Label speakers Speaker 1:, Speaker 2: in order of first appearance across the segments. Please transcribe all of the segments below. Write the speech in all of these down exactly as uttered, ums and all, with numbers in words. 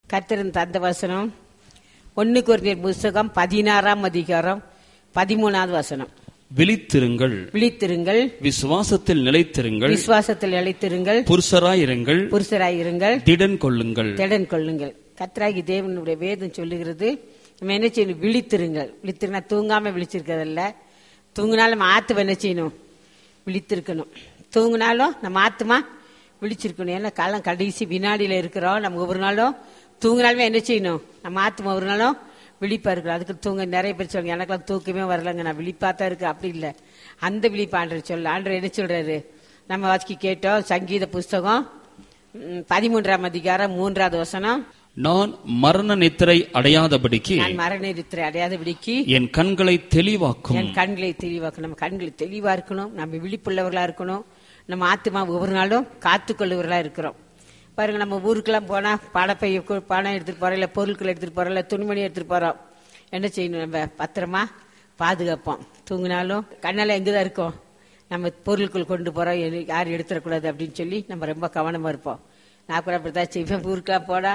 Speaker 1: கர்த்தரின் தந்த வசனம் ஒன்னு கொரிந்தியர் புஸ்தகம் பதினாறாம் அதிகாரம் பதிமூணாவது வசனம்.
Speaker 2: விழித்திருங்கள்,
Speaker 1: விழித்திருங்கள்,
Speaker 2: விசுவாசத்தில் நிலைத்திருங்கள்,
Speaker 1: விசுவாசத்தில் நிலைத்திருங்கள்,
Speaker 2: புருஷராயிருங்கள்,
Speaker 1: புருஷராயிருங்கள்,
Speaker 2: திடன் கொள்ளுங்கள்,
Speaker 1: திடன் கொள்ளுங்கள். கர்த்தராகி தேவனுடைய வேதம் சொல்லுகிறது, நம்ம என்ன செய்யணும்? விழித்திருங்கள். விழித்திருந்தா தூங்காம விழிச்சிருக்கிறதில்ல. தூங்கினாலும் நம்ம ஆத்துமா என்ன செய்யணும்? விழித்திருக்கணும். தூங்கினாலும் நம்ம ஆத்துமா விழிச்சிருக்கணும். ஏன்னா காலம் கடைசி வினாடியில இருக்கிறோம். நம்ம ஒவ்வொரு நாளும் தூங்கினாலுமே என்ன செய்யணும்? நம்ம ஆத்துமா ஒரு நாளும் விழிப்பா இருக்கிறோம். அதுக்கு தூங்க நிறைய பேர் சொல்லுங்க, எனக்கெல்லாம் தூக்கமே வரலங்க, நான் விழிப்பா தான் இருக்கு. அப்படி இல்லை, அந்த விழிப்பு ஆண்டர் சொல்ல. ஆண்டர் என்ன சொல்றாரு? நம்ம வாசிக்க கேட்டோம். சங்கீத புஸ்தகம் பதிமூன்றாம் அதிகாரம் மூன்றாவது வசனம்.
Speaker 2: நான் மரண நித்திரை அடையாதபடிக்கு,
Speaker 1: நான் மரண நித்திரை அடையாதபடிக்கு
Speaker 2: என் கண்களை தெளிவாக்கும்.
Speaker 1: என் கண்களை தெளிவாக்கும். நம்ம கண்களை தெளிவா இருக்கணும். நம்ம விழிப்புள்ளவர்களா இருக்கணும். நம்ம ஆத்துமா ஒவ்வொரு நாளும் காத்துக்கொள்ளுவர்களா இருக்கிறோம். பாருங்க, நம்ம ஊருக்கெல்லாம் போனா பணப்பை பணம் எடுத்துட்டு போறோம், இல்ல பொருட்கள் எடுத்துட்டு போறோம், இல்ல துணிமணி எடுத்துட்டு போறோம். என்ன செய்யணும்? நம்ம பத்திரமா பாதுகாப்போம். தூங்கினாலும் கண்ணால எங்கதான் இருக்கோம்? நம்ம பொருட்கள் கொண்டு போறோம், யாரும் எடுத்துடக்கூடாது அப்படின்னு சொல்லி நம்ம ரொம்ப கவனமா இருப்போம். நான் கூட அப்படித்தான் செய்வேன். ஊருக்கெல்லாம் போனா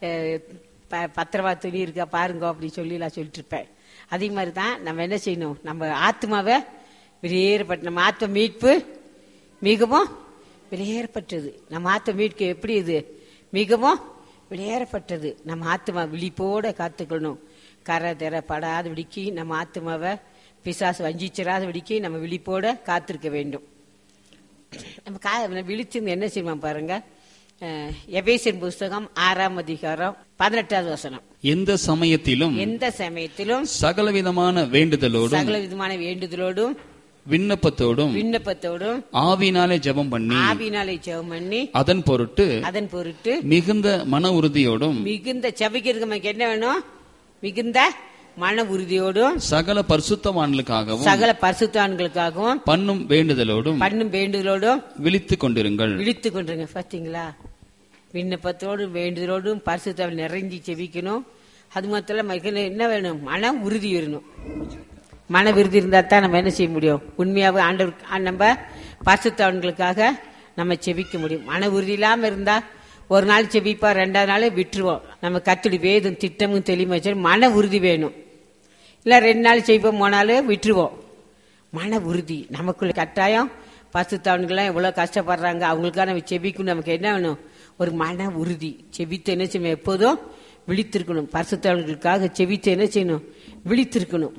Speaker 1: பத்திரமா துணி இருக்கா பாருங்க அப்படின்னு சொல்லி நான் சொல்லிட்டு இருப்பேன். அதே மாதிரி தான் நம்ம என்ன செய்யணும்? நம்ம ஆத்மாவை வெளியேறப்பட்ட, நம்ம ஆத்ம மீட்பு மிகவும் வெளியேறப்பட்டது. நம்ம ஆத்ம மீட்பு எப்படி? இது மிகவும் வெளியேறப்பட்டது. நம்ம ஆத்மா விழிப்போட காத்துக்கணும். கரை தெர படாத விடிக்கி நம்ம ஆத்மாவை பிசாசு வஞ்சிச்சிடாத விடிக்கி நம்ம விழிப்போட காத்திருக்க வேண்டும். நம்ம கா விழிச்சிருந்து என்ன செய்வோம் பாருங்க. எபேசியர் புஸ்தகம் ஆறாம் அதிகாரம் பதினெட்டாவது வசனம்.
Speaker 2: எந்த சமயத்திலும்
Speaker 1: எந்த சமயத்திலும்
Speaker 2: சகலவிதமான வேண்டுதலோடும்
Speaker 1: சகல விதமான வேண்டுதலோடும்
Speaker 2: விண்ணப்பத்தோடும்
Speaker 1: விண்ணப்பத்தோடும்
Speaker 2: ஆவினாலே ஜெபம் பண்ணி
Speaker 1: ஆவினாலே ஜெபம் பண்ணி
Speaker 2: அதன் பொருட்டு
Speaker 1: அதன் பொருட்டு
Speaker 2: மிகுந்த மன உறுதியோடும்
Speaker 1: மிகுந்த செபிக்கிறதுக்கு நமக்கு என்ன வேணும்? மிகுந்த மன உறுதியோடும்
Speaker 2: சகல பரிசுத்தவான்களுக்காகவும்
Speaker 1: சகல பரிசுத்தவான்களுக்காகவும்
Speaker 2: பண்ணும் வேண்டுதலோடும்
Speaker 1: பண்ணும் வேண்டுதலோடும்
Speaker 2: விழித்துக் கொண்டிருங்கள்.
Speaker 1: விழித்துக் கொண்டிருங்க. பாத்தீங்களா? விண்ணப்பத்தோடும் வேண்டுதலோடும் பரிசுத்தவான் நிறைஞ்சி செபிக்கணும். அது மாத்திரம் என்ன வேணும்? மன உறுதி வரணும். மன விருதி இருந்தா தான் நம்ம என்ன செய்ய முடியும்? உண்மையாவே ஆண்டவர் நம்ம பரிசுத்தவான்களுக்காக நம்ம செபிக்க முடியும். மன உறுதி இல்லாம இருந்தா ஒரு நாள் செபிப்பா, ரெண்டாவது நாள் விட்டுருவோம். நம்ம கத்துடி வேதும் திட்டமும் தெளிவாச்சு. மன உறுதி வேணும். இல்ல ரெண்டு நாள் செய்வோம், மூணு நாள் விட்டுருவோம். மன உறுதி நமக்குள்ள கட்டாயம். பரிசுத்தவான்கள்லாம் எவ்வளவு கஷ்டப்படுறாங்க, அவங்களுக்காக நம்ம செபிக்கணும். நமக்கு என்ன வேணும்? ஒரு மன உறுதி. செபித்து என்ன செய்யணும்? எப்போதும் விழித்திருக்கணும். பரிசுத்தவான்களுக்காக செபித்து என்ன செய்யணும்? விழித்திருக்கணும்.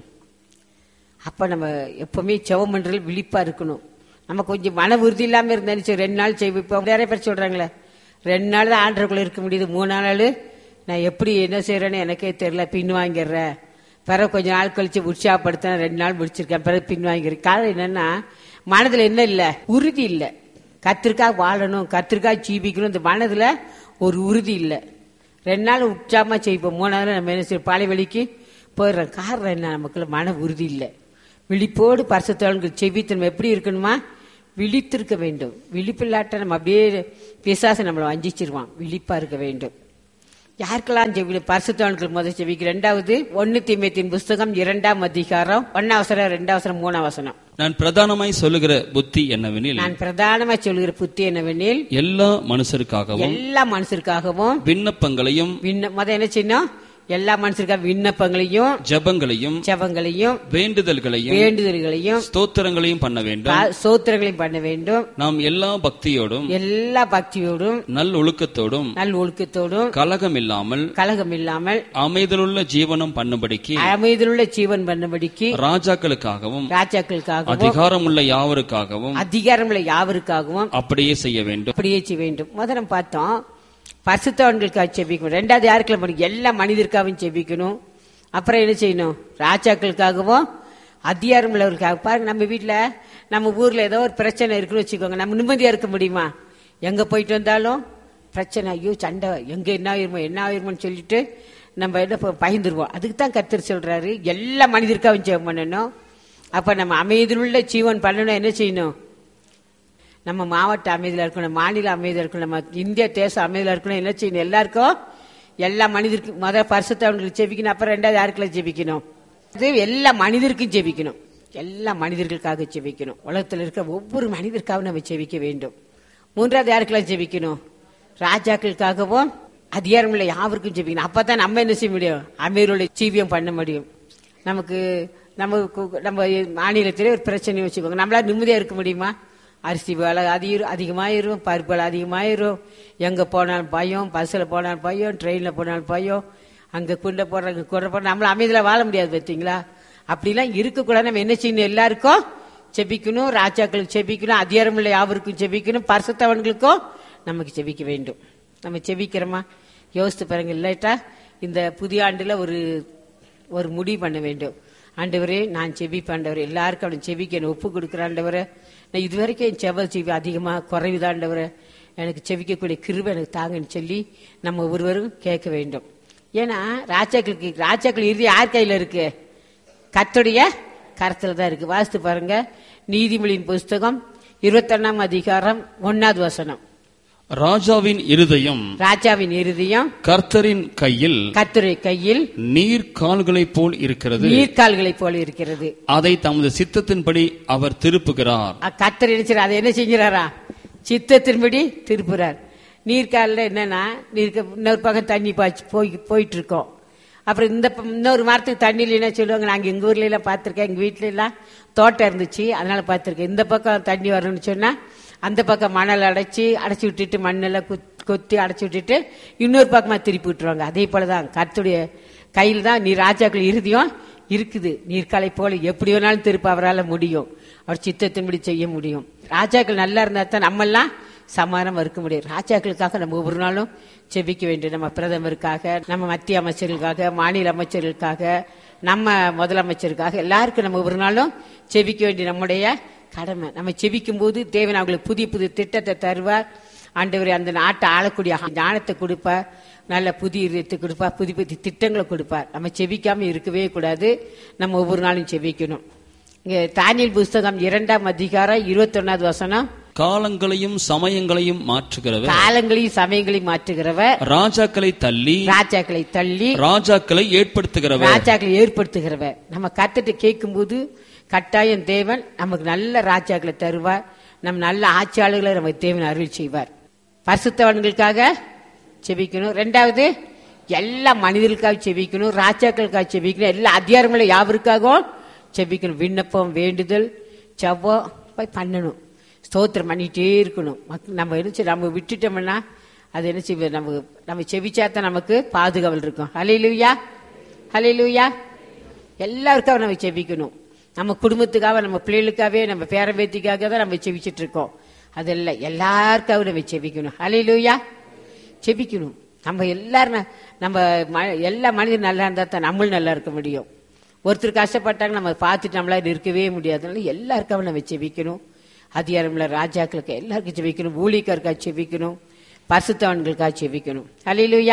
Speaker 1: அப்ப நம்ம எப்பவுமே செவம் பண்றது விழிப்பா இருக்கணும். நம்ம கொஞ்சம் மன உறுதி இல்லாம இருந்தாலும் ரெண்டு நாள் செய்வோம். நிறைய பேர் சொல்றாங்களே, ரெண்டு நாள் தான் ஆண்டருக்குள்ள இருக்க முடியுது, மூணு நாள் நான் எப்படி என்ன செய்யறேன்னு எனக்கே தெரியல, பின் வாங்கிடுறேன். பிறகு கொஞ்ச நாள் கழிச்சு உற்சாகப்படுத்த ரெண்டு நாள் முடிச்சிருக்கேன், பிறகு பின் வாங்கிறேன். காரணம் என்னன்னா, மனதுல என்ன இல்ல? உறுதி இல்ல. கத்திற்காக வாழணும், கத்திற்காக ஜீவிக்கணும், இந்த மனதுல ஒரு உறுதி இல்ல. ரெண்டு நாள் உற்சாகமா செய்வோம், மூணாவது நம்ம என்ன செய்ய பாலை வலிக்கு போயிடுறோம். காரணம் என்ன? நமக்குள்ள மன உறுதி இல்ல. விழிப்போடு பரிசுத்தவான்கள் செபித்து நம்ம எப்படி இருக்கணுமா? விழித்திருக்க வேண்டும். விழிப்பில்லாட்ட நம்ம அப்படியே பிசாசு நம்மளை வஞ்சிச்சிருவான். விழிப்பா இருக்க வேண்டும். யாருக்கெல்லாம் செவி பரிசுத்தவான்கள் முதல் செவிக்கு. ரெண்டாவது ஒன்னு தீமோத்தேயுவின் புஸ்தகம் இரண்டாம் அதிகாரம் ஒன்னாவசரம் ரெண்டாவசரம் மூணாவசனம்.
Speaker 2: நான் பிரதானமாய் சொல்லுகிற புத்தி என்னவெனில்
Speaker 1: நான் பிரதானமாய் சொல்லுகிற புத்தி என்னவெனில்
Speaker 2: எல்லா மனுஷருக்காகவும்
Speaker 1: எல்லா மனுஷருக்காகவும்
Speaker 2: விண்ணப்பங்களையும்
Speaker 1: முதல் என்ன செய்யணும்? எல்லா மனுஷருக்காக விண்ணப்பங்களையும்
Speaker 2: ஜெபங்களையும்
Speaker 1: ஜெபங்களையும்
Speaker 2: வேண்டுதல்களையும்
Speaker 1: வேண்டுதல்களையும்
Speaker 2: ஸ்தோத்திரங்களையும் பண்ண வேண்டும்.
Speaker 1: ஸ்தோத்திரங்களையும் பண்ண வேண்டும்.
Speaker 2: நாம் எல்லா பக்தியோடும்
Speaker 1: எல்லா பக்தியோடும்
Speaker 2: நல் ஒழுக்கத்தோடும்
Speaker 1: நல் ஒழுக்கத்தோடும்
Speaker 2: கலகம் இல்லாமல்
Speaker 1: கலகம் இல்லாமல்
Speaker 2: அமைதலுள்ள ஜீவனம் பண்ணும்படிக்கு
Speaker 1: அமைதலுள்ள ஜீவன் பண்ணும்படிக்கு
Speaker 2: ராஜாக்களுக்காகவும்
Speaker 1: ராஜாக்களுக்காகவும்
Speaker 2: அதிகாரமுள்ள யாவருக்காகவும்
Speaker 1: அதிகாரமுள்ள யாவருக்காகவும்
Speaker 2: அப்படியே செய்ய வேண்டும்.
Speaker 1: அப்படியே செய்ய வேண்டும். முதல்ல பார்த்தோம் பரிசுத்தவான்களுக்காக செபிக்கணும். ரெண்டாவது யாருக்கெல்லாம் பண்ணணும்? எல்லா மனிதருக்காகவும் செபிக்கணும். அப்புறம் என்ன செய்யணும்? ராஜாக்களுக்காகவும் அதிகாரம் உள்ளவர்களுக்காக. பாருங்க, நம்ம வீட்டுல நம்ம ஊர்ல ஏதோ ஒரு பிரச்சனை இருக்குன்னு வச்சுக்கோங்க, நம்ம நிம்மதியா இருக்க முடியுமா? எங்க போயிட்டு வந்தாலும் பிரச்சனை, ஐயோ சண்டை, எங்க என்ன ஆயிருமோ என்ன ஆயிருமோன்னு சொல்லிட்டு நம்ம என்ன பயந்துருவோம். அதுக்கு தான் கர்த்தர் சொல்றாரு, எல்லா மனிதருக்காகவும் ஜெபம் பண்ணணும். அப்ப நம்ம அமைதியுள்ள ஜீவன் பண்ணணும். என்ன செய்யணும்? நம்ம மாவட்ட அமைதியில இருக்கணும், மாநில அமைதியில இருக்கணும், நம்ம இந்திய தேச அமைதியில இருக்கணும். என்ன செய்யணும்? எல்லாருக்கும் எல்லா மனிதருக்கும் முதல் பரிசுத்தவான்களுக்கு ஜெபிக்கணும். அப்புறம் ரெண்டாவது யாருக்கெல்லாம் ஜெபிக்கணும்? அது எல்லா மனிதருக்கும் ஜெபிக்கணும். எல்லா மனிதர்களுக்காக ஜெபிக்கணும். உலகத்தில் இருக்க ஒவ்வொரு மனிதருக்காகவும் நம்ம ஜெபிக்க வேண்டும். மூன்றாவது யாருக்கெல்லாம் ஜெபிக்கணும்? ராஜாக்களுக்காகவும் அதிகாரம் இல்லை யாருக்கும் ஜெபிக்கணும். அப்பதான் நம்ம என்ன செய்ய முடியும்? அமீரோட ஜீவியம் பண்ண முடியும். நமக்கு நம்ம நம்ம மாநிலத்திலே ஒரு பிரச்சனை வச்சுக்கோங்க, நம்மளால நிம்மதியா இருக்க முடியுமா? அரிசி விலை அதிகம் அதிகமாயிரும், பருப்பு விலை அதிகமாயிரும், எங்க போனாலும் பயம், பஸ்ல போனாலும் பயம், ட்ரெயின்ல போனாலும் பயம், அங்க குண்டை போடுறாங்க குறை போடுற, நம்மள அமைதியில வாழ முடியாது. பார்த்தீங்களா? அப்படிலாம் இருக்கக்கூடாது. நம்ம என்ன செய்யணும்? எல்லாருக்கும் செபிக்கணும், ராஜாக்களுக்கு செபிக்கணும், அதிகாரம் இல்லை யாவருக்கும் செபிக்கணும், பரிசுத்தவன்களுக்கும் நமக்கு செபிக்க வேண்டும். நம்ம செபிக்கிறோமா? யோசித்து பாருங்க. இல்லாட்டா இந்த புதிய ஆண்டுல ஒரு ஒரு முடிவு பண்ண வேண்டும். ஆண்டவரே நான் செபிப்பேன், ஆண்டவரே எல்லாருக்கும் அவனை செபிக்க ஒப்பு கொடுக்குற ஆண்டவரே, நான் இதுவரைக்கும் என் செவ செவி அதிகமாக குறைவுதாண்டவரை, எனக்கு செவிக்கக்கூடிய கிருபை எனக்கு தாங்கன்னு சொல்லி நம்ம ஒருவரும் கேட்க வேண்டும். ஏன்னா ராஜாக்களுக்கு ராஜாக்கள் இறுதி யார் கையில் இருக்கு? கர்த்தருடைய கரத்துல தான் இருக்கு. வாசித்து பாருங்க, நீதிமொழியின் புஸ்தகம் இருபத்தொன்னாம் அதிகாரம் ஒன்னாவது வசனம்.
Speaker 2: ராஜாவின் இருதயம்
Speaker 1: ராஜாவின் இருதயம் கர்த்தரின்
Speaker 2: கையில்
Speaker 1: கர்த்தருடைய கையில்
Speaker 2: நீர்க்கால்களைப் போல் இருக்கிறது,
Speaker 1: நீர்க்கால்களைப் போல இருக்கிறது.
Speaker 2: அதை தமது சித்தத்தின்படி அவர் திருப்புகிறார்.
Speaker 1: கர்த்தர் நினைச்சார், அதை என்ன செஞ்சாரா? சித்தத்தின்படி திருப்புறார். நீர்க்காலில் என்னன்னா, நீர்க்க இன்னொரு பக்கம் தண்ணி பாய்ச்சி போய் போயிட்டு இருக்கோம். அப்புறம் இந்த இன்னொரு மரத்துக்கு தண்ணியில் என்ன சொல்லுவாங்க, நாங்கள் எங்கள் ஊர்ல எல்லாம் பார்த்துருக்கேன், எங்கள் வீட்டில எல்லாம் தோட்டம் இருந்துச்சு, அதனால பார்த்துருக்கேன். இந்த பக்கம் தண்ணி வரணும்னு சொன்னா அந்த பக்கம் மணல் அடைச்சி அடைச்சி விட்டுட்டு மண்ணெல்லாம் கொத்தி அடைச்சி விட்டுட்டு இன்னொரு பக்கமா திருப்பி விட்டுருவாங்க. அதே போலதான் கர்த்தருடைய கையில் தான் நீர் ராஜாக்கள் இறுதியும் இருக்குது. நீர்க்காலை போல எப்படி வேணாலும் திருப்ப அவரால் முடியும், அவர் சித்தத்தின்படி செய்ய முடியும். ராஜாக்கள் நல்லா இருந்தா தான் நம்மெல்லாம் சமாதானம் இருக்க முடியும். ராஜாக்களுக்காக நம்ம ஒவ்வொரு நாளும் செபிக்க வேண்டும். நம்ம பிரதமருக்காக, நம்ம மத்திய அமைச்சர்களுக்காக, மாநில அமைச்சர்களுக்காக, நம்ம முதலமைச்சருக்காக, எல்லாருக்கும் நம்ம ஒவ்வொரு நாளும் செபிக்க வேண்டிய நம்முடைய கடமை. நம்ம செபிக்கும் போது தேவன் அவங்களுக்கு புதிய புதிய திட்டத்தை தருவார். ஆண்டவர் அந்த நாட்டை ஆளக்கூடிய ஞானத்தை கொடுப்பார், நல்ல புதிய இதயத்தை கொடுப்பார், புதிய புதிய திட்டங்களை கொடுப்பார். நம்ம செபிக்காம இருக்கவே கூடாது, நம்ம ஒவ்வொரு நாளும் செபிக்கணும். இங்க தானியேல் புஸ்தகம் இரண்டாம் அதிகாரம் இருபத்தி ஒன்னாவது வசனம்.
Speaker 2: காலங்களையும் சமயங்களையும் மாற்றுகிறவர்,
Speaker 1: காலங்களையும் சமயங்களையும் மாற்றுகிறவர்,
Speaker 2: ராஜாக்களை தள்ளி
Speaker 1: ராஜாக்களை தள்ளி
Speaker 2: ராஜாக்களை ஏற்படுத்துகிறவர்,
Speaker 1: ராஜாக்களை ஏற்படுத்துகிறவர். நம்ம கத்துட்டு கேட்கும் போது கட்டாயம் தேவன் நமக்கு நல்ல ராஜாக்களை தருவார், நம்ம நல்ல ஆட்சியாளர்களை நமக்கு தேவன் அருள் செய்வார். பரிசுத்தவான்களுக்காக செபிக்கணும். ரெண்டாவது எல்லா மனிதர்களுக்காக செபிக்கணும், ராஜாக்களுக்காக செபிக்கணும், எல்லா அதிகாரங்களும் யாவருக்காகவும் செபிக்கணும். விண்ணப்பம், வேண்டுதல், செவ்வம் போய் பண்ணணும், ஸ்தோத்திரம் பண்ணிட்டே இருக்கணும். நம்ம என்ன நம்ம விட்டுட்டோம்னா அது என்ன செய்வோம், நம்ம நம்ம செபிச்சாத்தான் நமக்கு பாதுகாவல் இருக்கும். ஹல்லேலூயா, ஹல்லேலூயா. எல்லாருக்காக நம்ம செபிக்கணும். நம்ம குடும்பத்துக்காக, நம்ம பிள்ளைகளுக்காகவே, நம்ம பேரம்பேத்திக்காக தான் நம்ம செபிச்சுட்டு இருக்கோம். அதெல்லாம் எல்லாருக்காக நம்ம செபிக்கணும். ஹல்லேலூயா, செபிக்கணும். நம்ம எல்லாரும் நம்ம எல்லா மனிதரும் நல்லா இருந்தா தான் நம்மளும் நல்லா இருக்க முடியும். ஒருத்தர் கஷ்டப்பட்டாங்க நம்ம பார்த்துட்டு நம்மளால இருக்கவே முடியாது. எல்லாருக்காக நம்ம செபிக்கணும். அதிகாரம்ல ராஜாக்களுக்கு எல்லாருக்கும் செபிக்கணும், ஊழியக்காருக்காக செபிக்கணும், பரிசுத்தவான்களுக்காக செபிக்கணும். ஹல்லேலூயா.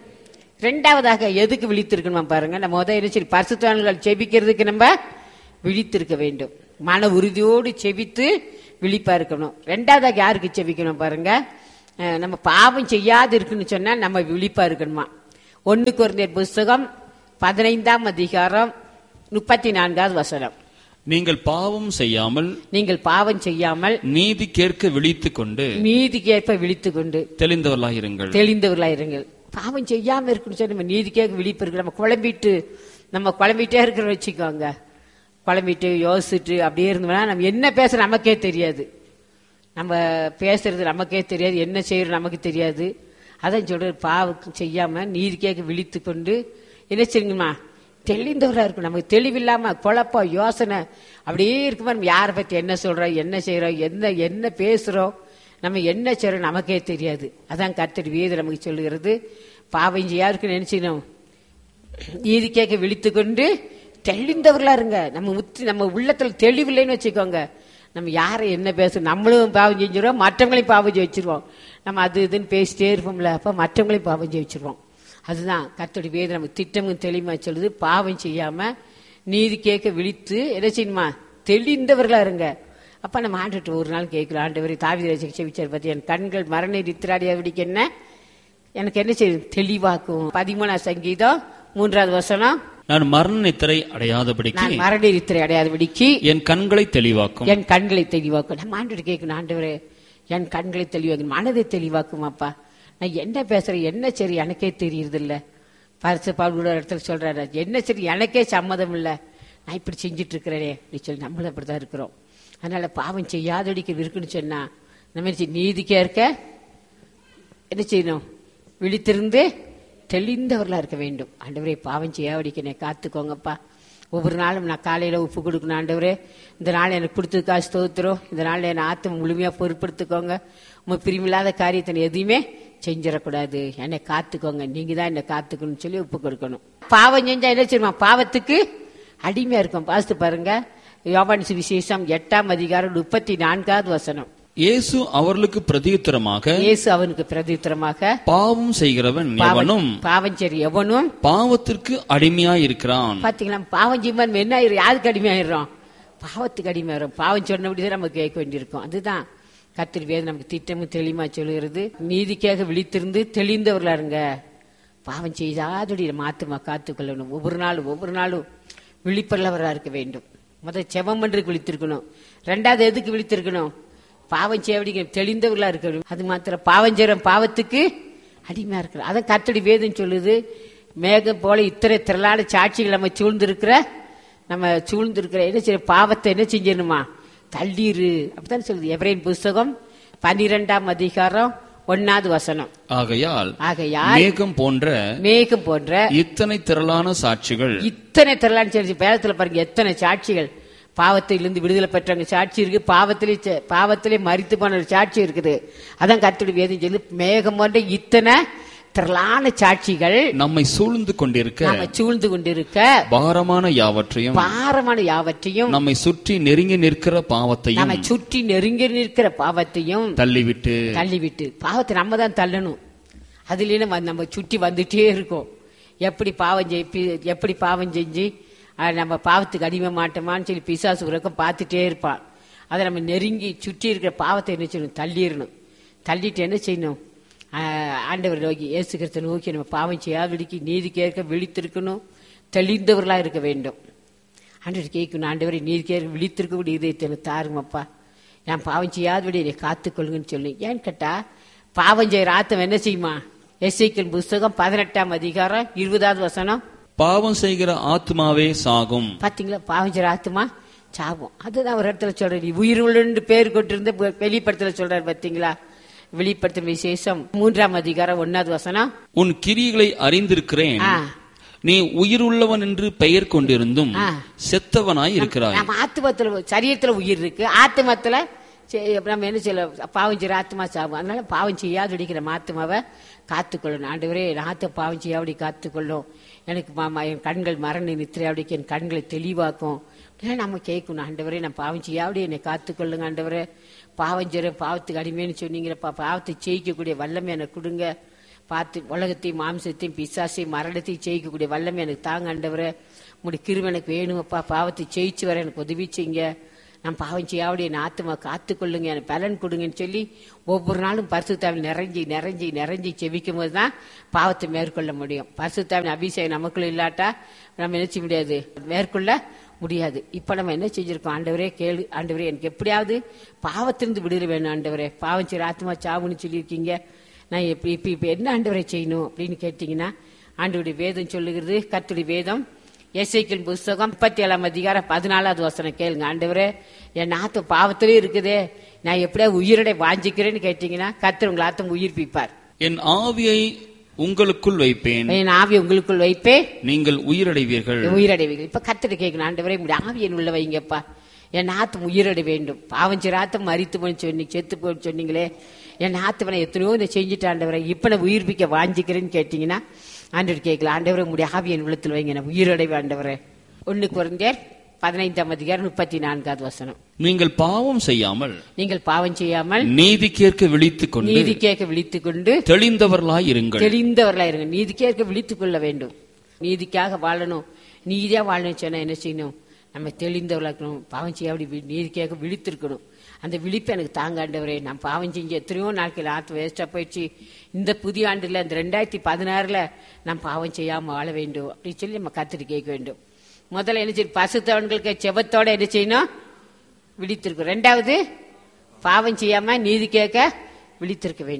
Speaker 1: ரெண்டாவதாக எதுக்கு விழித்திருக்கணும் பாருங்க. நம்ம முதல் சரி பரிசுத்தவான்கள் செபிக்கிறதுக்கு நம்ம விழித்திருக்க வேண்டும். மன உறுதியோடு செபித்து விழிப்பா இருக்கணும். ரெண்டாவதாக யாருக்கு செபிக்கணும் பாருங்க, நம்ம பாவம் செய்யாது இருக்குன்னு சொன்னா நம்ம விழிப்பா இருக்கணுமா. ஒன்னு கொரிந்தியர் புஸ்தகம் பதினைந்தாம் அதிகாரம் முப்பத்தி நான்காவது வசனம்.
Speaker 2: நீங்கள் பாவம் செய்யாமல்
Speaker 1: நீங்கள் பாவம் செய்யாமல்
Speaker 2: நீதி கேட்க விழித்துக் கொண்டு
Speaker 1: நீதி கேட்க விழித்துக் கொண்டு
Speaker 2: தெளிந்தவர்களாயிருங்கள்
Speaker 1: தெளிந்தவர்களாயிருங்கள். பாவம் செய்யாம இருக்குன்னு சொல்லி நம்ம நீதி கேட்க விழிப்பு இருக்கு. நம்ம குழம்பிட்டு நம்ம குழம்பிட்டே இருக்கிறோம் வச்சுக்கோங்க, குழம்பிட்டு யோசிச்சுட்டு அப்படியே இருந்தோம்னா நம்ம என்ன பேசுற நமக்கே தெரியாது, நம்ம பேசுறது நமக்கே தெரியாது, என்ன செய்யறது நமக்கு தெரியாது. அதான் சொல்ற பாவம் செய்யாம நீதி கேட்க விழித்து கொண்டு என்ன செய்யுங்கம்மா, தெளிந்தவரா இருக்கும். நமக்கு தெளிவில்லாம குழப்பம் யோசனை அப்படியே இருக்குமா, நம்ம யாரை பத்தி என்ன சொல்றோம், என்ன செய்யறோம், என்ன என்ன பேசுறோம், நம்ம என்ன செய்யறோம் நமக்கே தெரியாது. அதான் கர்த்தர் வேதம் நமக்கு சொல்லுகிறது, பாவம் செய்யாருக்கு நினைச்சினோம் நீதி கேட்க விழித்து கொண்டு தெளிந்தவர்களா இருங்க. நம்ம முத்தி நம்ம உள்ளத்துல தெளிவில்லைன்னு வச்சுக்கோங்க, நம்ம யாரை என்ன பேசுறோம், நம்மளும் பாவம் செஞ்சிருவோம், மற்றவங்களையும் பாவம் செய்ய வச்சிருவோம். நம்ம அது இதுன்னு பேசிட்டே இருப்போம்ல, அப்ப மற்றவங்களையும் பாவம் செய்ய வச்சிருவோம். அதுதான் கர்த்தருடைய வேதம் நமக்கு திட்டமும் தெளிவா சொல்லுது. பாவம் செய்யாம நீதி கேட்க விழித்து என்ன செய்யணுமா, தெளிந்தவர்களா இருங்க. அப்ப நம்ம ஆண்டுட்டு ஒரு நாள் கேட்கிறோம், ஆண்டவரை தாவீது செவிச்சார் பத்தி என் கண்கள் மரண நித்திராடியாதபடிக்கு என்ன எனக்கு என்ன செய்யும், தெளிவாக்கும். பதிமூணாம் சங்கீதம் மூன்றாவது வசனம்.
Speaker 2: நான் மரண நித்திரை அடையாதபடிக்கு
Speaker 1: நான் மரண நித்திரை அடையாதபடிக்கு
Speaker 2: என் கண்களை தெளிவாக்கும்
Speaker 1: என் கண்களை தெளிவாக்கும். நம்ம ஆண்டு கேட்கணும், ஆண்டவரே என் கண்களை தெளிவாக்கும், மனதை தெளிவாக்கும். அப்பா நான் என்ன பேசுறேன், என்ன சரி எனக்கே தெரியுது இல்ல. பரிசு பவுல் இடத்துல சொல்றாரு, என்ன சரி எனக்கே சம்மதம் இல்லை, நான் இப்படி செஞ்சுட்டு இருக்கிறேனே அப்படி சொல்லி நம்மளும் அப்படிதான் இருக்கிறோம். அதனால பாவம் செய்யாதடிக்க இருக்குன்னு சொன்னா நம்ம நீதிக்கே இருக்க என்ன செய்யணும், விழித்திருந்து தெளிந்தவர்களா இருக்க வேண்டும். ஆண்டவரே பாவம் செய்யாதடிக்க என்னை காத்துக்கோங்கப்பா. ஒவ்வொரு நாளும் நான் காலையில உப்பு கொடுக்கணும். ஆண்டவரே இந்த நாள் எனக்கு கொடுத்ததுக்கா ஸ்தோத்திரம். இந்த நாள் என்னை ஆத்ம முழுமையா பொறுப்படுத்திக்கோங்க. உங்க பிரிமில்லாத காரியத்தை எதையுமே செஞ்சிடக்கூடாது, என்னை காத்துக்கோங்க, நீங்க தான் என்னை காத்துக்கணும்னு சொல்லி உப்பு கொடுக்கணும். பாவம் செஞ்சா என்ன செய்யுமா, பாவத்துக்கு அடிமையா இருக்கும். பாஸ்து பாருங்க, யோவான் சுவிசேஷம் எட்டாம் அதிகாரம் முப்பத்தி நான்காவது வசனம்.
Speaker 2: இயேசு அவர்களுக்கு பிரதியுத்தரமாக
Speaker 1: இயேசு அவனுக்கு பிரதியுத்தரமாக
Speaker 2: பாவம் செய்கிறவன் எவனும்
Speaker 1: பாவம் சரி எவனும்
Speaker 2: பாவத்திற்கு அடிமையாயிருக்கிறான்.
Speaker 1: பாத்தீங்களா, பாவம் செய்வன் என்ன ஆயிரும், யாருக்கு அடிமையாயிரும், பாவத்துக்கு அடிமையாயிரும். பாவம் சொன்னபடிதான் நம்ம கேட்க வேண்டியிருக்கும். அதுதான் கர்த்தர் வேதம் நமக்கு திட்டமும் தெளிவா சொல்லுகிறது. நீதிக்காக விழித்திருந்து தெளிந்தவர்களா இருங்க. பாவம் செய்தாதோடி மாத்துமா காத்துக்கொள்ளணும். ஒவ்வொரு நாளும் ஒவ்வொரு நாளும் விழிப்பல்லவராக இருக்க வேண்டும். முதல் செவம் என்று விழித்திருக்கணும். ரெண்டாவது எதுக்கு விழித்திருக்கணும், பாவம் செய்ய தெளிந்தவர்களா இருக்கணும். அது மாத்திரம் பாவம் செய்யற பாவத்துக்கு அடிமையா இருக்கிற அதான் கர்த்தருடைய வேதம் சொல்லுது. மேகம் போல இத்தனை திரளான சாட்சிகள் நம்ம சூழ்ந்திருக்கிற நம்ம சூழ்ந்திருக்கிற என்ன செய்ய பாவத்தை என்ன செஞ்சிடணுமா, தள்ளீரு அப்படித்தான் சொல்லுது. எபிரேயர் புஸ்தகம் பன்னிரெண்டாம் அதிகாரம் ஒன்னாவது வசனம்.
Speaker 2: ஆகையால்
Speaker 1: ஆகையால்
Speaker 2: மேகம் போன்ற
Speaker 1: மேகம் போன்ற
Speaker 2: இத்தனை திரளான சாட்சிகள்
Speaker 1: இத்தனை திரளான சாட்சி வேதத்துல பாருங்க, எத்தனை சாட்சிகள். பாவத்திலிருந்து விடுதலை பெற்றவங்க சாட்சி இருக்கு, பாவத்திலே பாவத்திலே மரித்து போன சாட்சி இருக்குது. அதான் கர்த்தருடைய வேதம் சொல்லு, மேகம் போன்ற இத்தனை திரளான சாட்சிகள்
Speaker 2: நம்மை சூழ்ந்து கொண்டிருக்க
Speaker 1: நம்ம சூழ்ந்து கொண்டிருக்க
Speaker 2: பாரமான யாவற்றையும்
Speaker 1: பாரமான யாவற்றையும்
Speaker 2: நம்மை சுற்றி நெருங்கி நிற்கிற பாவத்தையும்
Speaker 1: நம்ம சுற்றி நெருங்கி நிற்கிற பாவத்தையும்
Speaker 2: தள்ளிவிட்டு
Speaker 1: தள்ளிவிட்டு பாவத்தை நம்ம தான் தள்ளணும். அதுல நம்ம சுற்றி வந்துட்டே இருக்கோம். எப்படி பாவம் செய் எப்படி பாவம் செஞ்சு நம்ம பாவத்துக்கு அடிமை மாட்டோமான்னு சொல்லி பிசாசு உறக்கம் பார்த்துட்டே இருப்பான். அதை நம்ம நெருங்கி சுற்றி இருக்கிற பாவத்தை என்ன செய்யணும், தள்ளிடணும். தள்ளிட்டு என்ன செய்யணும், ஆண்டவர் நோக்கி இயேசு கிறிஸ்துவை நோக்கி நம்ம பாவம் செய்யாதபடிக்கு நீதி கேட்க விழித்திருக்கணும், தெளிந்தவர்களா இருக்க வேண்டும். ஆண்டவர் கேட்கணும், ஆண்டவரை நீதி கேட்க விழித்திருக்கக்கூடிய இதயத்தை தாருங்கப்பா, நான் பாவம் செய்யாதபடி என்னை காத்துக்கொள்ளுங்கன்னு சொல்லு. ஏன்னு கேட்டா பாவம் செய்யற ஆத்தம் என்ன செய்யுமா, எசேக்கியேல் புஸ்தகம் பதினெட்டாம் அதிகாரம் இருபதாவது வசனம்.
Speaker 2: பாவம் செய்கிற ஆத்மாவே சாகும்.
Speaker 1: பாத்தீங்களா, பாவம் செய்யற ஆத்மா சாகும். அதுதான் ஒரு இடத்துல சொல்றாரு, உயிர் உள்ள பேர் கொண்டிருந்த வெளிப்படத்துல சொல்றாரு. பாத்தீங்களா, வெளிப்படுத்தும் விசேஷம் மூன்றாம் அதிகாரம் ஒன்னாவது வசனம்.
Speaker 2: உன் கிரியைகளை அறிந்திருக்கிறேன், நீ உயிர் உள்ளவன் என்று பெயர் கொண்டிருந்தும் செத்தவனாய் இருக்கிறாய்.
Speaker 1: நம்ம ஆத்மத்துல சரீரத்துல உயிர் இருக்கு, ஆத்மத்துல நம்ம என்ன செய்யல, பாவம் செய்யற ஆத்மா சாகும். அதனால பாவம் செய்யாது அடிக்கிற ஆத்மாவை காத்துக்கொள்ளணும். ஆண்டவரே ஆத்த பாவம் செய்யாபடி காத்துக்கொள்ளும், எனக்கு மாமா என் கண்கள் மரண நித்திரையாவடிக்கு என் கண்களை தெளிவாக்கும். நம்ம கேட்கணும், ஆண்டவரே நான் பாவம் செய்யாபடி என்னை காத்துக்கொள்ளுங்க. ஆண்டவரே பாவம் செய்ய பாவத்துக்கு அடிமைன்னு சொன்னீங்கப்பா, பாவத்தை ஜெயிக்கக்கூடிய வல்லமை எனக்கு கொடுங்க. பார்த்து உலகத்தையும் மாம்சத்தையும் பிசாசையும் மரணத்தையும் ஜெயிக்கக்கூடிய வல்லமை எனக்கு தாங்க. ஆண்டவரே உங்களுடைய கிருபை எனக்கு வேணுமப்பா, பாவத்தை ஜெயிச்சு வர எனக்கு உதவி செய்யுங்க. நான் பாவம் செய்யாவுடைய என் ஆத்மா காத்துக்கொள்ளுங்க, எனக்கு பலன் கொடுங்கன்னு சொல்லி ஒவ்வொரு நாளும் பரிசுத்தாவில் நிறைஞ்சி நிறைஞ்சி நிறைஞ்சி செவிக்கும் போது தான் பாவத்தை மேற்கொள்ள முடியும். பரிசுத்தாவின் அபிஷேகம் நமக்குள்ள இல்லாட்டா நம்ம என்ன செய்ய முடியாது, மேற்கொள்ள முடியாது. இப்ப நம்ம என்ன செஞ்சிருக்கோம், ஆண்டவரே கேளு, ஆண்டவரே எனக்கு எப்படியாவது பாவத்திலிருந்து விடுதலை வேணும். ஆண்டவரே பாவம் செய்யற ஆத்மா சாவுன்னு சொல்லியிருக்கீங்க, நான் எப்படி இப்ப இப்ப என்ன ஆண்டவரை செய்யணும் அப்படின்னு கேட்டீங்கன்னா, ஆண்டவருடைய வேதம் சொல்லுகிறது. கர்த்தருடைய வேதம் எசேக்கியேல் புஸ்தகம் முப்பத்தி ஏழாம் அதிகாரம் பதினாலாவது வசனம் கேளுங்க. ஆண்டவரே என் ஆத்மா பாவத்திலே இருக்குதே, நான் எப்படியா உயிரடை வாஞ்சிக்கிறேன்னு கேட்டீங்கன்னா கர்த்தர் உங்கள் ஆத்மா உயிர்ப்பிப்பார்.
Speaker 2: என் ஆவியை உங்களுக்குள் வைப்பேன்,
Speaker 1: என் ஆவியை உங்களுக்குள் வைப்பேன்,
Speaker 2: நீங்கள் உயிரடைவீர்கள்
Speaker 1: உயிரடைவீர்கள். இப்ப கர்த்தர் கேட்கணும், ஆண்டவரே உங்களுடைய ஆவியை உள்ள வைங்கப்பா, என் ஆத்மா உயிரடை வேண்டும். பாவம் செய்ற ஆத்மா மரித்து போன்னு சொன்னீங்க, செத்து போன்னு சொன்னீங்களே, என் ஆத்மனை எத்தனையோ இதை செஞ்சுட்டு ஆண்டவரை இப்ப நான் உயிர்ப்பிக்க வாஞ்சிக்கிறேன்னு கேட்டீங்கன்னா ஆண்டவர் கேட்கல, ஆண்டவரை உங்களுடைய ஆவியை என் உள்ளத்தில் வைங்க, நான் உயிரடைவு. ஆண்டவரை ஒன்னு கொரிந்தியர் பதினைந்தாம் அதிகாரம் முப்பத்தி நான்காவது வசனம்.
Speaker 2: நீங்கள் பாவம் செய்யாமல்
Speaker 1: நீங்கள் பாவம் செய்யாமல்
Speaker 2: நீதி கேட்க விழித்துக் கொண்டு
Speaker 1: நீதி கேட்க விழித்துக் கொண்டு
Speaker 2: தெளிந்தவர்களாய் இருங்கள்.
Speaker 1: தெளிந்தவர்களாய் இருங்க. நீதி கேட்க விழித்துக் கொள்ள வேண்டும். நீதிக்காக வாழணும், நீதியா வாழணும் சொன்னா என்ன செய்யணும், நம்ம தெளிந்தவர்களா இருக்கணும். பாவம் செய்ய அப்படி நீதி கேட்க விழித்திருக்கணும். அந்த விழிப்பு எனக்கு தாங்க ஆண்டவரே, நான் பாவம் செஞ்சு எத்தனையோ நாட்கள் ஆத்து வேஸ்டா போயிடுச்சு, இந்த புதிய ஆண்டுல இந்த ரெண்டாயிரத்தி பதினாறுல நான் பாவம் செய்யாம வாழ வேண்டும் அப்படின்னு சொல்லி நம்ம கத்துட்டு கேட்க வேண்டும். முதல்ல என்ன செய்யும், பசுத்தவன்களுக்கு செபத்தோட என்ன செய்யணும், விழித்திருக்கும். ரெண்டாவது பாவம் செய்யாம நீதி கேட்க விழித்திருக்க வேண்டும்,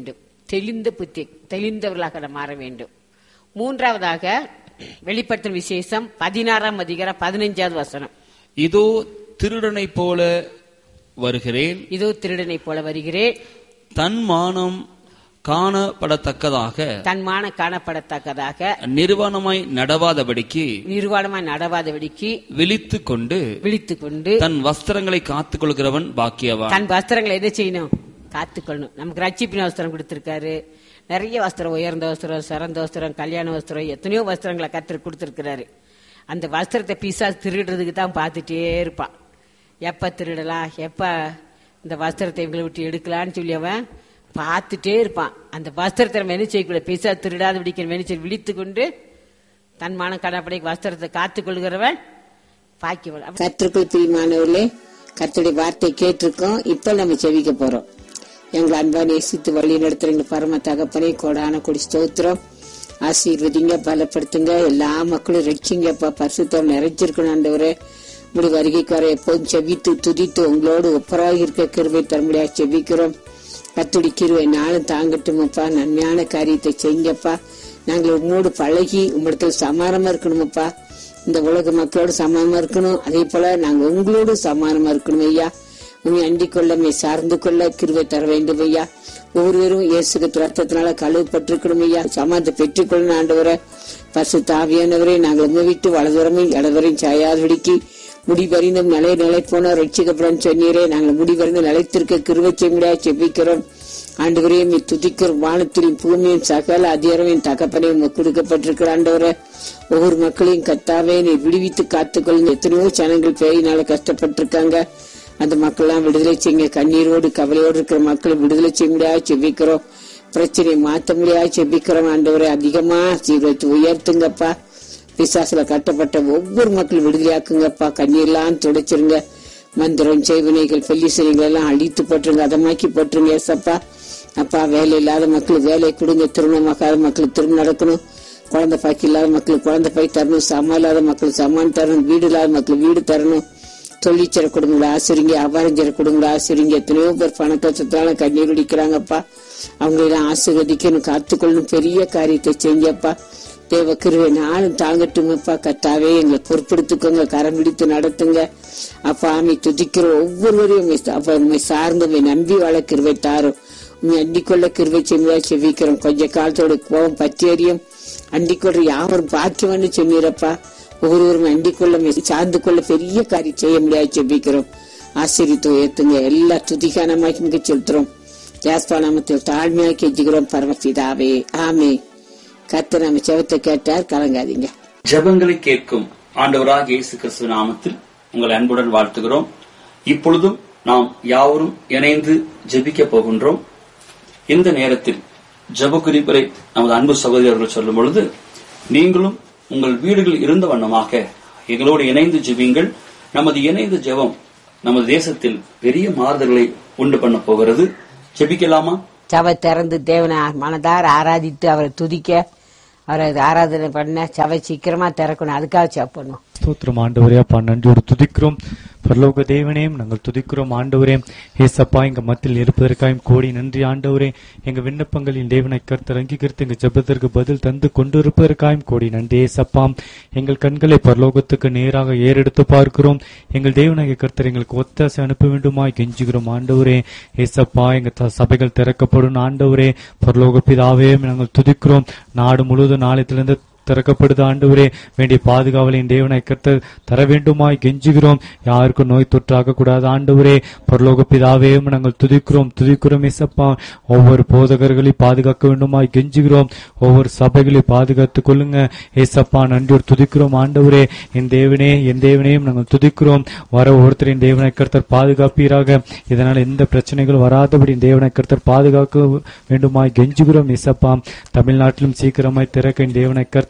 Speaker 1: தெளிந்த புத்தி தெளிந்தவர்களாக நாம் மாற வேண்டும். மூன்றாவதாக வெளிப்படுத்தும் விசேஷம் பதினாறாம் அதிகாரம் பதினைஞ்சாவது வசனம்.
Speaker 2: இதோ திருடனை போல வருகிறேன்,
Speaker 1: இதோ திருடனை போல வருகிறேன்,
Speaker 2: தன் மானம் காணப்படத்தக்கதாக
Speaker 1: தன் மானம் காணப்படத்தக்கதாக
Speaker 2: நிர்வாணமாய் நடவாதபடிக்கு
Speaker 1: நிர்வாணமாய் நடவாதபடிக்கு
Speaker 2: விழித்து கொண்டு
Speaker 1: விழித்து கொண்டு
Speaker 2: தன் வஸ்திரங்களை காத்துக் கொள்கிறவன் பாக்கியவான்.
Speaker 1: தன் வஸ்திரங்களை என்ன செய்யணும்? காத்துக்கொள்ளணும். நமக்கு ரட்சிப்பின் வஸ்திரம் கொடுத்திருக்காரு. நிறைய வஸ்திரம், உயர்ந்த வஸ்திரம், சிறந்த வஸ்திரம், கல்யாண வஸ்திரம், எத்தனையோ வஸ்திரங்களை கர்த்தர் கொடுத்திருக்கிறாரு. அந்த வஸ்திரத்தை பிசாசு திருடுறதுக்கு தான் பார்த்துட்டே இருப்பான். எப்ப திருடலாம், எப்ப இந்த வஸ்திரத்தை இவங்களை விட்டு எடுக்கலான்னு சொல்லி அவன் பார்த்துட்டே இருப்பான். அந்த வஸ்திரத்தை நம்ம என்ன செய்யக்கூடாது? பிசாசு திருடாத பிடிக்கிற வெளிச்சல் விழித்து கொண்டு தன் மான கடப்படை வஸ்திரத்தை காத்துக் கொள்கிறவன் பாக்கியவன்.
Speaker 3: கர்த்தருக்குள் பிரியமானவர்களே, கர்த்தருடைய வார்த்தை கேட்டிருக்கோம். இப்ப நம்ம செவிக்க போறோம். எங்களை அன்பா நேசித்து வழி நடத்துறீங்க பரம தகப்பனே, கோடான கொடி ஸ்தோத்திரம். ஆசீர்வதிங்க, பலப்படுத்துங்க, எல்லா மக்களும் ரட்சிங்கப்பா. பரிசுத்தம் நிறைஞ்சிருக்கணும் ஆண்டவரே. முடி வருகைக்கு வர எப்போதும் செவித்து துதித்து உங்களோடு ஒப்பராக இருக்க கிருபை தரும்படியா செவிக்கிறோம். கர்த்தருடைய கிருபை நாளும் தாங்கட்டுமப்பா. நன்மையான காரியத்தை செய்யுங்கப்பா. நாங்கள் உங்களோடு பழகி உங்களிடத்துல சமானமா இருக்கணுமப்பா. இந்த உலக மக்களோடு சமானமா இருக்கணும். அதே போல நாங்க உங்களோடு சமானமா இருக்கணும் ஐயா. உண்மை அண்டிக் கொள்ள மே சார்ந்து கொள்ள கிருபை தர வேண்டும் ஐயா. ஒவ்வொருவரும் இயேசுக்கு ரத்தத்தினால கழுவப்பட்டிருக்கணும் ஐயா. சமாதத்தை பெற்றுக்கொள்ளணும் ஆண்டவரை. பரிசுத்த ஆவியானவரே, நாங்கள் உங்க விட்டு வலதுவரமும் இடதுவரையும் சாயாதபடிக்கு முடிவறிந்தும் நிலை நிலை போன ரட்சிக்கப்படும் சொன்னீரே. நாங்கள் முடிவறிந்து நிலைத்திருக்க கிருபை செய்ய செபிக்கிறோம் ஆண்டவரையும் துதிக்கிறோம். வானத்திலும் பூமியும் சகல அதிகாரமையும் தகப்பனையும் கொடுக்கப்பட்டிருக்கிற ஆண்டவரை, ஒவ்வொரு மக்களையும் கத்தாவே நீ விடுவித்து காத்துக்கொள்ளுங்க. எத்தனையோ ஜனங்கள் பேயினால கஷ்டப்பட்டிருக்காங்க. அந்த மக்கள் எல்லாம் விடுதலை செய்யுங்க. கண்ணீரோடு கவலையோடு இருக்கிற மக்களை விடுதலை செய்ய முடியாது செபிக்கிறோம். பிரச்சனையை மாற்ற முடியாது செபிக்கிறோம் ஆண்டவரை. அதிகமா சீர்திருத்தி உயர்த்துங்கப்பா. பிசாசுல கட்டப்பட்ட ஒவ்வொரு மக்களும் விடுதலையாக்குங்கப்பா. கண்ணீர்லாம் துடைச்சிருங்க. மந்திரம் செய்வினைகள் பெல்லிசனைகள் எல்லாம் அழித்து போட்டுருங்க, அதமாக்கி போட்டுருங்க ஏசப்பா. அப்பா, வேலை இல்லாத மக்களுக்கு வேலை கொடுங்க. திருமணமாகாத மக்களுக்கு திருமணம் நடக்கணும். குழந்தை பாக்கி இல்லாத மக்களுக்கு குழந்தை பாய் தரணும். சமா இல்லாத மக்களுக்கு சமான் தரணும். வீடு இல்லாத மக்களுக்கு வீடு தரணும். தொழிற்சர குடும்பங்களை ஆசிரிங்க, அபாரஞ்சர குடும்பங்களை ஆசிரிங்க. எத்தனையோ பேர் பண கஷ்டத்தால கண்ணீர் குடிக்கிறாங்கப்பா. அவங்களெல்லாம் ஆசீர்வதிக்கணும், காத்துக்கொள்ளணும். பெரிய காரியத்தை செஞ்சப்பா. தேவ கிருபை நாளும் தாங்கட்டுமப்பா. கத்தாவே எங்களை பொறுப்படுத்திக்கோங்க, கரம் பிடித்து நடத்துங்க அப்பா. ஆமை துதிக்கிற ஒவ்வொருவரையும் அப்ப உண்மை சார்ந்து நம்பி வாழ கிருபை தாரும். உண்மை அண்டிக்கொள்ள கிருபை செய்யா செவிக்கிறோம். கொஞ்ச காலத்தோட கோபம் பற்றியறியும் அண்டிக்கொள்ள யாவரும் பாக்கியம்னு சொன்னீரப்பா. ஒவ்வொருவரும் அண்டிக்கொள்ள சார்ந்து கொள்ள பெரிய காரியம் செய்ய முடியாது செபிக்கிறோம். ஆசிரியத்து உயர்த்துங்க. எல்லா துதிகானமாக செலுத்துறோம். ஜாஸ்பா நாமத்தில் தாழ்மையாக கெஞ்சுகிறோம் பரமபிதாவே, ஆமே. கர்த்தர் நம்ம செவத்தை கேட்டார், கலங்காதீங்க.
Speaker 2: ஜெபங்களை கேட்கும் ஆண்டவராகிய இயேசு கிறிஸ்து நாமத்தில் உங்களை அன்புடன் வாழ்த்துகிறோம். இப்பொழுதும் நாம் யாவரும் இணைந்து ஜெபிக்க போகின்றோம். இந்த நேரத்தில் ஜெப குறிப்பை நமது அன்பு சகோதரர்கள் சொல்லும் பொழுது நீங்களும் உங்கள் வீடுகள் இருந்த வண்ணமாக எங்களோடு இணைந்து ஜெபியுங்கள். நமது இணைந்த ஜெபம் நமது தேசத்தில் பெரிய மாறுதல்களை உண்டு பண்ண போகிறது. ஜெபிக்கலாமா?
Speaker 1: சபை திறந்து தேவனை மனதார ஆராதித்து அவரை துதிக்க, அவரை ஆராதனை பண்ண சபை சீக்கிரமா திறக்கணும். அதுக்காக ஜெபம் பண்ணுவோம்.
Speaker 4: ஸ்தோத்திரம் ஆண்டவரே. அப்பா நன்றியோடு துதிக்கிறோம். பரலோக தேவனையும் நாங்கள் துதிக்கிறோம் ஆண்டவரே. ஏசப்பா, எங்க மத்தியில் இருப்பதற்காயும் கோடி நன்றி ஆண்டவரே. எங்க விண்ணப்பங்களின் தேவனை கர்த்தர் அங்கீகரித்து எங்க ஜெபத்திற்கு பதில் தந்து கொண்டிருப்பதற்காயும் கோடி நன்றி ஏசப்பா. எங்கள் கண்களை பரலோகத்துக்கு நேராக ஏறெடுத்து பார்க்கிறோம். எங்கள் தேவனாகிய கர்த்தர் எங்களுக்கு ஒத்தாசை அனுப்ப வேண்டுமாய் கெஞ்சுகிறோம் ஆண்டவரே. ஏசப்பா, எங்க சபைகள் திறக்கப்படும் ஆண்டவரே. பரலோக பிதாவே நாங்கள் துதிக்கிறோம். நாடு முழுவதும் நாளையிலிருந்து திறக்கப்படுது ஆண்டவரே. வேண்டிய பாதுகாவலின் தேவனை கர்த்தர் தர வேண்டுமாய் கெஞ்சுகிறோம். யாருக்கும் நோய் தொற்றாக கூடாது ஆண்டவரே. பரலோக பிதாவே நாங்கள் துதிக்கிறோம் துதிக்கிறோம் ஏசப்பா. ஒவ்வொரு போதகர்களை பாதுகாக்க வேண்டுமாய் கெஞ்சுகிறோம். ஒவ்வொரு சபைகளை பாதுகாத்துக் கொள்ளுங்க ஏசப்பா. நன்றியோடு துதிக்கிறோம் ஆண்டவரே. என் தேவனே என் தேவனையும் நாங்கள் துதிக்கிறோம். வர ஒருத்தரின் தேவனை கர்த்தர் பாதுகாப்பீராக. இதனால் எந்த பிரச்சனைகள் வராதபடி தேவனை கர்த்தர் பாதுகாக்க வேண்டுமாய் கெஞ்சுகிறோம் ஏசப்பா. தமிழ்நாட்டிலும் சீக்கிரமாய் திறக்க தேவனை கர்த்தர்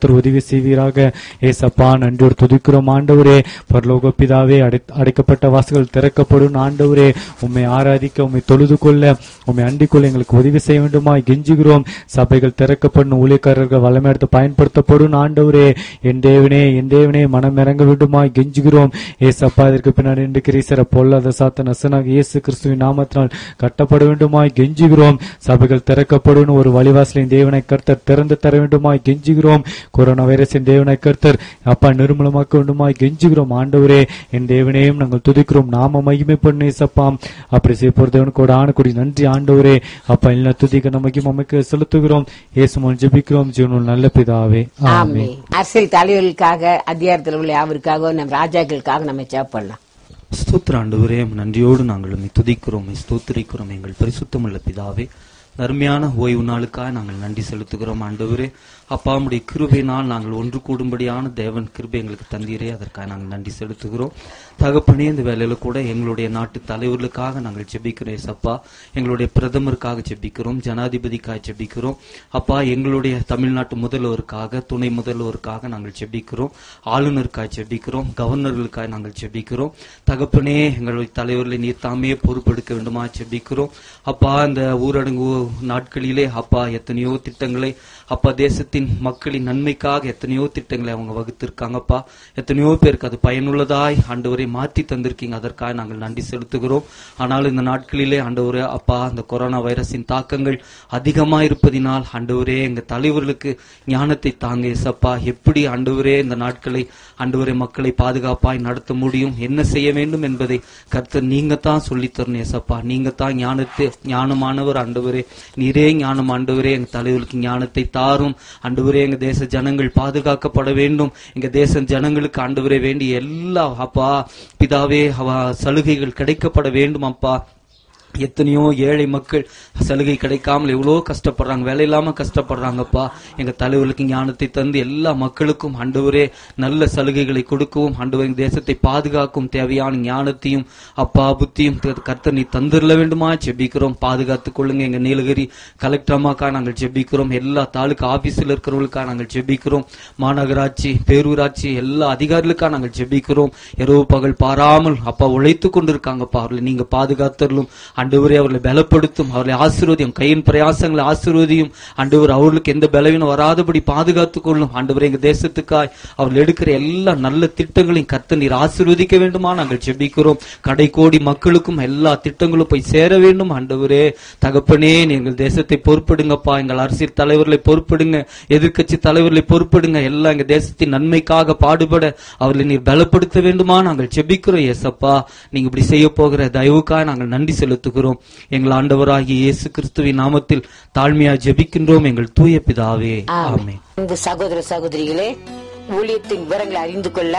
Speaker 4: கர்த்தர் உதவி செய்வீராக. ஏசப்பா நன்றியோடு துதிக்கிறோம் ஆண்டவரே. பரலோக பிதாவே, அடைக்கப்பட்ட வாசல்கள் திறக்கப்படும் ஆண்டவரே. உம்மை ஆராதிக்க, உம்மை தொழுது கொள்ள, உம்மை அண்டிக் கொள்ள எங்களுக்கு உதவி செய்ய வேண்டுமாய் கெஞ்சுகிறோம். சபைகள் திறக்கப்படும், ஊழியக்காரர்கள் வல்லமை எடுத்து பயன்படுத்தப்படும் ஆண்டவரே. என் தேவனே, என் தேவனே, மனம் இறங்க வேண்டுமாய் கெஞ்சுகிறோம். ஏசப்பா இதற்கு பின்னாடி நின்று கிரீசர பொல்லாத சாத்த நசனாக இயேசு கிறிஸ்துவின் நாமத்தினால் கட்டப்பட வேண்டுமாய் கெஞ்சுகிறோம். சபைகள் திறக்கப்படும், ஒரு வழிவாசலின் தேவனை கர்த்தர் திறந்து தர வேண்டுமாய் கெஞ்சுகிறோம். கொரோனா வைரஸின் தேவனை கர்த்தர் அப்பா நிர்மூலமாக்க வேண்டுமாய் கெஞ்சுகிறோம் ஆண்டவரே. என் தேவனையும் நாங்கள் துதிக்கிறோம். நாம மகிமை பண்ணு ஏசப்பா. அப்படி செய்ய போற தேவனுக்கு ஆன கூடி நன்றி ஆண்டவரே. அப்பா எல்லா துதிக்க நமக்கு அமைக்க செலுத்துகிறோம். இயேசுமன் ஜெபிக்கிறோம் ஜீவனுள்ள நல்ல பிதாவே, ஆமென்.
Speaker 3: அரசியல் தலைவர்களுக்காக, அதிகாரத்தில் உள்ள யாருக்காக, நம் ராஜாக்களுக்காக நம்ம ஜெபம் பண்ணலாம்.
Speaker 5: ஸ்தோத்திர ஆண்டவரே, நன்றியோடு நாங்கள் உம்மை துதிக்கிறோம், ஸ்தோத்திரிக்கிறோம். எங்கள் பரிசுத்தமுள்ள பிதாவே, அருமையான ஓய்வு நாளுக்காக நாங்கள் நன்றி செலுத்துகிறோம் ஆண்டவரே. அப்பா உம்முடைய கிருபையினால் நாங்கள் ஒன்று கூடும்படியான தேவன் கிருபை எங்களுக்கு தந்தீரே, அதற்காக நாங்கள் நன்றி செலுத்துகிறோம். தகப்பனே, இந்த வேலையில கூட எங்களுடைய நாட்டு தலைவர்களுக்காக நாங்கள் ஜெபிக்கிறோம் ஏசப்பா. எங்களுடைய பிரதமருக்காக ஜெபிக்கிறோம், ஜனாதிபதிக்காக ஜெபிக்கிறோம் அப்பா. எங்களுடைய தமிழ்நாட்டு முதல்வருக்காக, துணை முதல்வருக்காக நாங்கள் ஜெபிக்கிறோம். ஆளுநருக்காக ஜெபிக்கிறோம், கவர்னர்களுக்காக நாங்கள் ஜெபிக்கிறோம். தகப்பனே, எங்களுடைய தலைவர்களை நீர் தாமே பொறுப்பெடுக்க வேண்டுமா ஜெபிக்கிறோம் அப்பா. இந்த ஊரடங்கு நாட்களிலே அப்பா எத்தனையோ திட்டங்களை அப்பா தேசத்தின் மக்களின் நன்மைக்காக எத்தனையோ திட்டங்களை அவங்க வகுத்திருக்காங்கப்பா. எத்தனையோ பேருக்கு அது பயனுள்ளதாய் ஆண்டவரை மாற்றி தந்திருக்கீங்க, அதற்காக நாங்கள் நன்றி செலுத்துகிறோம். ஆனால் இந்த நாட்களிலே ஆண்டவரே அப்பா, அந்த கொரோனா வைரஸின் தாக்கங்கள் அதிகமாக இருப்பதினால் ஆண்டவரே எங்க தலைவர்களுக்கு ஞானத்தை தாங்க ஏசப்பா. எப்படி ஆண்டவரே இந்த நாட்களை ஆண்டவரே மக்களை பாதுகாப்பாய் நடத்த முடியும், என்ன செய்ய வேண்டும் என்பதை கர்த்தர் நீங்க தான் சொல்லித்தரணும் ஏசப்பா. நீங்க தான் ஞானத்தை ஞானமானவர் ஆண்டவரே, நீரே ஞானம் ஆண்டவரே. எங்க தலைவர்களுக்கு ஞானத்தை தாரும் ஆண்டவரே. எங்க தேச ஜனங்கள் பாதுகாக்கப்பட வேண்டும். எங்க தேச ஜனங்களுக்கு ஆண்டவரே வேண்டிய எல்லா அப்பா பிதாவே சலுகைகள் கிடைக்கப்பட வேண்டும் அப்பா. எத்தனையோ ஏழை மக்கள் சலுகை கிடைக்காமல் எவ்வளோ கஷ்டப்படுறாங்க, வேலை இல்லாம கஷ்டப்படுறாங்கப்பா. எங்க தலைவர்களுக்கு ஞானத்தை தந்து எல்லா மக்களுக்கும் ஆண்டவரே நல்ல சலுகைகளை கொடுக்கவும் ஆண்டவர் தேசத்தை பாதுகாக்கும் தேவையான ஞானத்தையும் அப்பா புத்தியும் கர்த்தர் நீ தந்துடல வேண்டுமா ஜெபிக்கிறோம். பாதுகாத்துக் கொள்ளுங்க. எங்க நீலகிரி கலெக்டர் அம்மாக்கா நாங்கள் ஜெபிக்கிறோம். எல்லா தாலுகா ஆபீஸில் இருக்கிறவர்களுக்காக நாங்கள் ஜெபிக்கிறோம். மாநகராட்சி, பேரூராட்சி எல்லா அதிகாரிகளுக்காக நாங்கள் ஜெபிக்கிறோம். இரவு பகல் பாராமல் அப்பா உழைத்து கொண்டிருக்காங்கப்பா. அவர்களை நீங்க பாதுகாத்தலும் ஆண்டவரே, அவர்களை பலப்படுத்தும், அவர்களை ஆசீர்வதியும், கையின் பிரயாசங்களை ஆசீர்வதியும் ஆண்டவர். அவர்களுக்கு எந்த பலவீனம் வராதபடி பாதுகாத்துக் கொள்ளும் ஆண்டவரே. எங்க தேசத்துக்காய் அவர்கள் எடுக்கிற எல்லா நல்ல திட்டங்களையும் கர்த்தர் நீர் ஆசீர்வதிக்க வேண்டுமா நாங்கள் ஜெபிக்கிறோம். கடை கோடி மக்களுக்கும் எல்லா திட்டங்களும் போய் சேர வேண்டும் ஆண்டவரே. தகப்பனே, எங்கள் தேசத்தை பொறுப்படுங்கப்பா. எங்கள் அரசியல் தலைவர்களை பொறுப்படுங்க, எதிர்கட்சி தலைவர்களை பொறுப்படுங்க. எல்லாம் எங்க தேசத்தின் நன்மைக்காக பாடுபட அவர்களை நீர் பலப்படுத்த வேண்டுமா நாங்கள் ஜெபிக்கிறோம் ஏசப்பா. நீங்க இப்படி செய்ய போகிற தயவுக்காக நாங்கள் நன்றி செலுத்துகிறோம். எங்கள் ஆண்டவராகிய இயேசு கிறிஸ்துவின் நாமத்தில் தாழ்மையா ஜெபிக்கின்றோம் எங்கள் தூய பிதாவே, ஆமென்.
Speaker 3: இந்த சகோதர சகோதரிகளே, ஊழியத்தின் விவரங்களை அறிந்து கொள்ள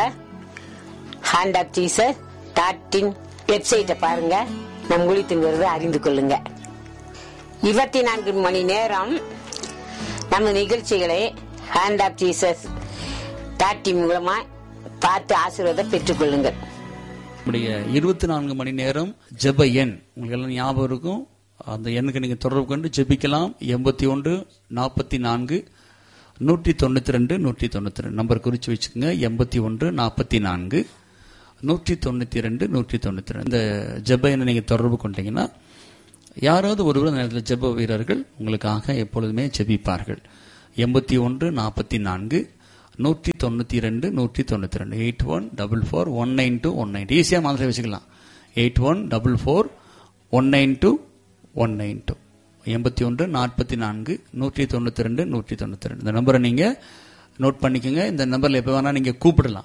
Speaker 3: hand of Jesus dot in வெப்சைட்டை பாருங்க. நம் ஊழியத்தின் விவரத்தை அறிந்து கொள்ளுங்க. இருபத்தி நான்கு மணி நேரம் நம்ம நிகழ்ச்சிகளை hand of Jesus dot in மூலமா பார்த்து ஆசீர்வாதம் பெற்றுக் கொள்ளுங்கள்.
Speaker 6: நம்முடைய இருபத்தி நான்கு மணி நேரம் ஜெப எண் உங்களுக்கு எல்லாம் ஞாபகம் இருக்கும். அந்த எண்ணுக்கு நீங்க தொடர்பு கொண்டு ஜெபிக்கலாம். எண்பத்தி ஒன்று நாற்பத்தி நான்கு நூற்றி தொண்ணூத்தி ரெண்டு நூற்றி தொண்ணூத்தி ரெண்டு நம்பர் குறிச்சு வச்சுக்கோங்க. எண்பத்தி ஒன்று நாற்பத்தி நான்கு நூற்றி தொண்ணூத்தி ரெண்டு நூற்றி தொண்ணூத்தி ரெண்டு இந்த ஜெப எண்ணை நீங்க தொடர்பு கொண்டீங்கன்னா யாராவது ஒருவர் நேரத்தில் ஜெப வீரர்கள் உங்களுக்காக எப்பொழுதுமே ஜெபிப்பார்கள். எண்பத்தி ஒன்று நாற்பத்தி நான்கு நூற்றி தொண்ணூத்தி ரெண்டு நூற்றி தொண்ணூத்தி ரெண்டு eight one double four one nine two one nine ஈஸியா மாதிரி வச்சுக்கலாம். Eight one double four one nine two one nine two எண்பத்தி ஒன்று நாற்பத்தி நான்கு நூற்றி தொண்ணூத்தி ரெண்டு நூற்றி தொண்ணூத்தி ரெண்டு இந்த நம்பரை நீங்க நோட் பண்ணிக்கோங்க. இந்த நம்பர்ல எப்ப வேணா நீங்க கூப்பிடலாம்.